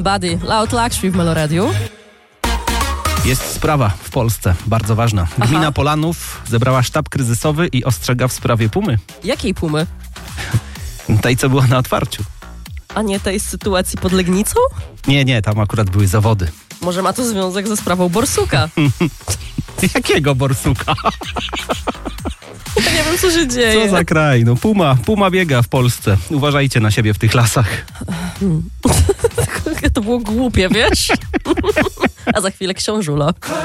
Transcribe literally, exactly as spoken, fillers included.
Buddy, Loud Luxury w Meloradiu. Jest sprawa w Polsce, bardzo ważna. Gmina Aha. Polanów zebrała sztab kryzysowy i ostrzega w sprawie Pumy. Jakiej Pumy? Tej, co była na otwarciu. A nie tej sytuacji pod Legnicą? Nie, nie, tam akurat były zawody. Może ma to związek ze sprawą Borsuka? Jakiego Borsuka? Ja nie wiem, co się dzieje. Co za kraj? No Puma, Puma biega w Polsce. Uważajcie na siebie w tych lasach. To było głupie, wiesz? A za chwilę książula.